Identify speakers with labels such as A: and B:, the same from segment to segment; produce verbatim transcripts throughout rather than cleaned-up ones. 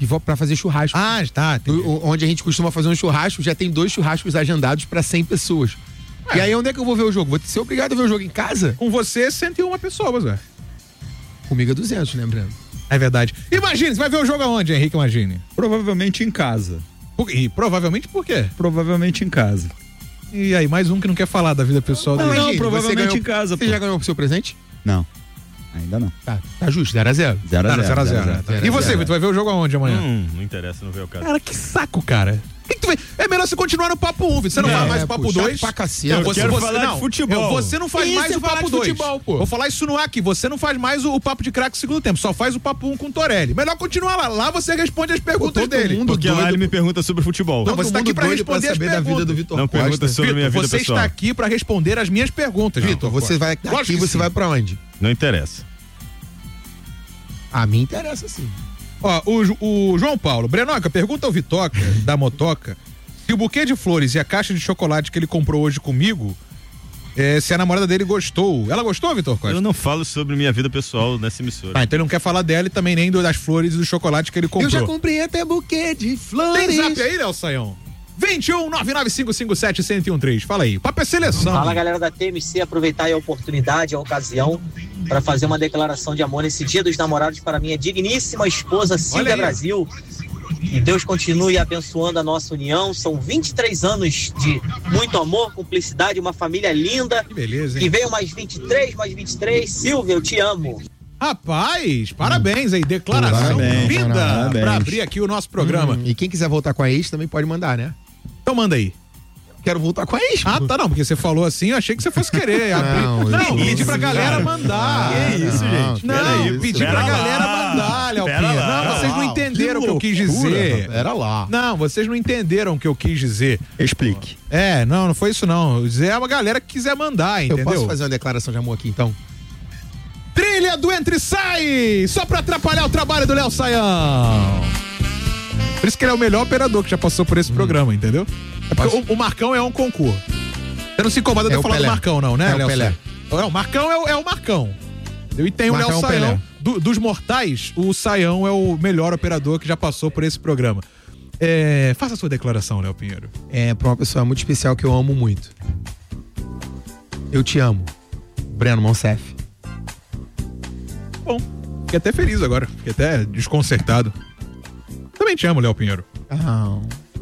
A: pra fazer churrasco.
B: Ah, tá.
A: O, onde a gente costuma fazer um churrasco, já tem dois churrascos agendados pra cem pessoas. É. E aí, onde é que eu vou ver o jogo? Vou ser obrigado a ver o jogo em casa?
B: Com você, cento e uma pessoas, ué.
A: Comigo é duzentos, lembrando.
B: É verdade. Imagine, você vai ver o jogo aonde, Henrique? Imagine.
C: Provavelmente em casa.
B: Por, e provavelmente por quê?
C: Provavelmente em casa.
B: E aí, mais um que não quer falar da vida pessoal
C: não,
B: dele.
C: Não, provavelmente ganhou, em casa.
A: Você pô. já ganhou o seu presente?
C: Não. Ainda não.
A: Tá, tá justo, zero a zero.
C: zero a zero.
B: E você, Vitor, vai ver o jogo aonde amanhã?
D: Hum, não interessa, não vê o cara.
B: Cara, que saco, cara. Que que tu vê? É melhor você continuar no papo um, você não é, fala mais o papo dois.
A: Pra cacete.
B: Eu você,
D: quero
B: você,
D: falar
B: não,
D: de futebol.
B: Eu, você não faz
A: Isso,
B: mais o papo dois.
A: Futebol, pô.
B: Vou falar isso no ar aqui. Você não faz mais o, o papo de craque segundo tempo. Só faz o papo um com o Torelli. Melhor continuar lá. Lá você responde as perguntas
A: pô,
B: dele.
A: Mundo
D: Porque
A: doido.
D: lá ele me pergunta sobre futebol.
B: Não, você tá aqui pra responder
A: pra saber
B: as
A: da
B: perguntas.
A: vida do Vitor
D: Não
A: Costa.
D: pergunta sobre
B: Vitor,
D: minha vida
B: você
D: pessoal.
B: está aqui pra responder as minhas perguntas, Vitor.
A: Você vai daqui, você sim. vai pra onde?
D: Não interessa.
A: A mim interessa sim.
B: Ó, o, o João Paulo, Brenoca, pergunta ao Vitoca, da Motoca, se o buquê de flores e a caixa de chocolate que ele comprou hoje comigo, é, se a namorada dele gostou. Ela gostou, Vitor Costa?
D: Eu não falo sobre minha vida pessoal nessa emissora.
B: Ah, então ele não quer falar dela e também nem das flores e do chocolate que ele comprou.
A: Eu já comprei até buquê de flores.
B: Tem zap aí, Léo Saião? vinte e um, nove nove cinco cinco sete, um zero um três. Fala aí, papo é seleção.
E: Fala, galera da T M C, aproveitar a oportunidade, a ocasião para fazer uma declaração de amor nesse Dia dos Namorados para minha digníssima esposa Silvia Brasil. Que Deus continue abençoando a nossa união. São vinte e três anos de muito amor, cumplicidade, uma família linda.
B: Que beleza, hein?
E: Que venham mais vinte e três, mais vinte e três. Silvia, eu te amo.
B: Rapaz, parabéns aí, declaração
A: Parabéns,
B: linda
A: parabéns.
B: pra abrir aqui o nosso programa.
A: Hum, e quem quiser voltar com a ex também pode mandar, né?
B: Então manda aí.
A: Quero voltar com a ex.
B: Ah, tá, não, porque você falou assim, eu achei que você fosse querer abrir.
A: Não,
B: Não,
A: isso,
B: pedir pra galera
A: cara.
B: mandar.
D: Que isso, gente?
B: Não,
D: Pera
B: pedir
D: isso.
B: pra
D: Pera
B: galera
D: lá.
B: mandar, Léo
D: Pera
B: Pinha.
D: lá.
B: Não, vocês não entenderam o que eu quis dizer.
A: Era lá.
B: Não, vocês não entenderam o que eu quis dizer.
C: Explique.
B: É, não, não foi isso não. Dizer é uma galera que quiser mandar, entendeu?
A: Eu posso fazer uma declaração de amor aqui, então?
B: Trilha do Entre e Sai! Só pra atrapalhar o trabalho do Léo Saião. Por isso que ele é o melhor operador que já passou por esse hum. programa, entendeu? É porque o, o Marcão é um concurso. Você não se incomoda de
A: é
B: eu falar
A: Pelé.
B: do Marcão, não, né,
A: é
B: Léo
A: o Pelé.
B: Saião? É, o Marcão é o, é o Marcão. E tem o Léo Saião. Do, dos mortais, o Saião é o melhor operador que já passou por esse programa. É, faça a sua declaração, Léo Pinheiro.
A: É pra uma pessoa muito especial que eu amo muito. Eu te amo. Breno Monsef.
B: Bom, fiquei até feliz agora. Fiquei até desconcertado. Também te amo, Léo Pinheiro.
A: Ah.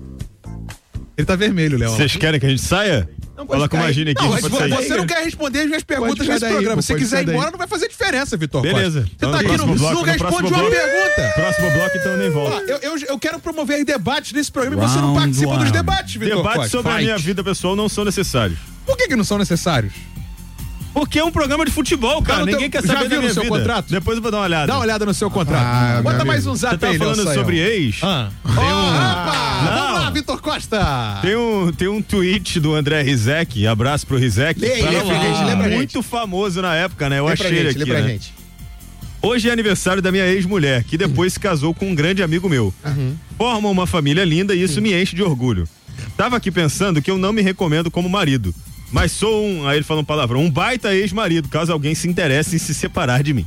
B: Ele tá vermelho, Léo.
D: Vocês querem que a gente saia?
A: Não,
D: Fala com a Magine aqui.
B: Não,
D: Não,
B: mas
D: pode
B: você
D: sair.
B: não quer responder as minhas perguntas nesse
A: daí,
B: programa.
A: pô,
B: Se
A: pode
B: quiser ir
A: sair
B: embora,
A: daí.
B: não vai fazer diferença, Vitor Costa.
D: Beleza.
B: Você
D: Então,
B: tá aqui,
D: próximo
B: não,
D: bloco,
B: não
D: no
B: responde
D: próximo
B: uma
D: bloco.
B: pergunta.
D: Próximo bloco, então eu nem volto.
B: Ó, eu, eu, eu quero promover debates nesse programa e você não participa dos debates, Vitor Costa.
D: Debates sobre a
B: Fight.
D: minha vida pessoal não são necessários.
B: Por que que não são necessários?
D: Porque é um programa de futebol, cara.
B: Tá no
D: Ninguém
B: teu-
D: quer
B: já
D: saber
B: viu
D: da minha
B: no seu
D: vida.
B: contrato?
D: Depois eu vou dar uma olhada.
B: Dá uma olhada no seu contrato.
A: Ah,
B: Bota
A: meu
B: mais
A: amigo.
B: um zap
D: Você tá
B: aí, Léo
D: falando
B: Saião.
D: sobre ex?
B: Ah.
D: Tem um...
B: Opa!
D: Não.
B: Vamos lá, Vitor Costa!
D: Tem um, tem um tweet do André Rizek, abraço pro Rizek.
A: Lê aí,
D: pra
A: lê
D: lá,
A: pra gente, lê pra gente.
D: muito famoso na época, né? Eu
A: Lê pra
D: achei ele
A: gente, lê
D: aqui,
A: pra
D: né?
A: gente.
D: Hoje é aniversário da minha ex-mulher, que depois se casou com um grande amigo meu.
A: Uhum.
D: Formam uma família linda e isso me enche de orgulho. Tava aqui pensando que eu não me recomendo como marido, mas sou um, aí ele fala um palavrão, um baita ex-marido, caso alguém se interesse em se separar de mim.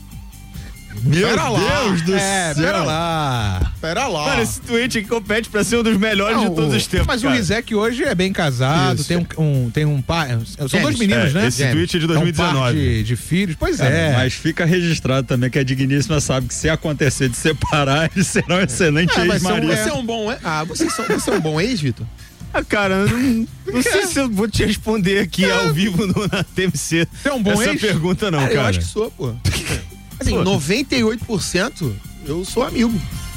D: Meu
A: Pera lá.
D: Deus do
B: É,
D: céu.
B: pera lá.
A: Pera lá.
D: Cara, esse tweet aqui compete pra ser um dos melhores
B: Não,
D: de todos
B: o-
D: os tempos.
B: Mas
D: cara.
B: o Rizek hoje é bem casado,
A: Isso.
B: tem um, um- tem um pai. São
A: Gêmeos.
B: dois meninos,
D: É,
B: né?
D: esse tweet é de dois mil e
B: É um par
D: dezenove.
B: de, de filhos. Pois
C: Cara,
B: é.
C: Mas fica registrado também que a digníssima sabe que se acontecer de separar, ele será um excelente
A: Ah, mas
C: ex-marido.
A: você é um bom... Ah, você, são- você é um bom ex, Vitor?
D: Ah, cara, não, não sei se eu vou te responder aqui ao vivo no, na T M C.
B: Você é um bom
D: essa
B: ex?
D: pergunta não, cara.
A: Eu acho que sou, pô. Assim,
D: Pô.
A: noventa e oito por cento eu sou amigo.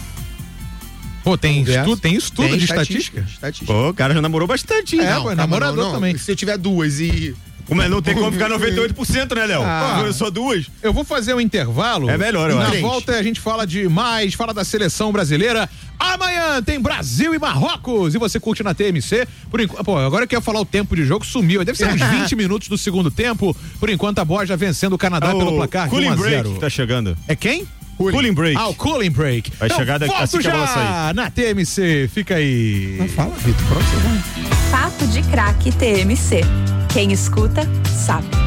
B: Pô, tem
A: Conversa.
B: estudo, tem estudo
A: Tem
B: de estatística?
A: Estatística.
D: Pô, o cara já namorou bastante, hein?
B: É,
A: Não,
B: pô,
A: calma,
B: namorador
A: não, não.
B: também.
A: Se eu tiver duas e...
D: Mas não tem como ficar noventa e oito por cento, né, Léo?
A: Ah.
D: Pô, só duas.
B: Eu vou fazer um intervalo.
D: É melhor, eu
B: Na
D: acho.
B: volta a gente fala de mais, fala da seleção brasileira. Amanhã tem Brasil e Marrocos. E você curte na T M C. Por enquanto, pô, agora que eu ia falar o tempo de jogo, sumiu. Deve ser uns vinte minutos do segundo tempo. Por enquanto, a Borja vencendo o Canadá
D: Ah,
B: pelo
D: o
B: placar de
D: Cooling
B: um a
D: Break
B: zero.
D: que tá chegando.
B: É quem?
D: Cooling Break.
B: Ah, o Cooling Break.
D: Vai chegar daqui-
B: volto
D: assim que a bola
B: já
D: sair.
B: na T M C. Fica aí.
A: Não fala, Vitor. Pra onde você vai?
F: Papo de Craque T M C. Quem escuta, sabe.